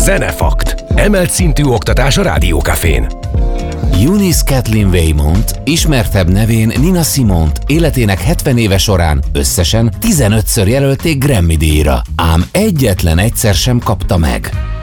Zenefakt. Emelt szintű oktatás a Rádiókafén. Eunice Kathleen Waymont, ismertebb nevén Nina Simone-t életének 70 éve során összesen 15-ször jelölték Grammy-díjra, ám egyetlen egyszer sem kapta meg.